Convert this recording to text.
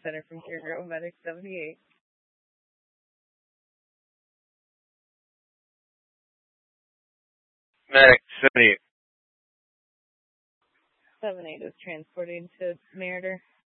Center from Here Girl Medic 78. Medic 78. 78 is transporting to Meritor.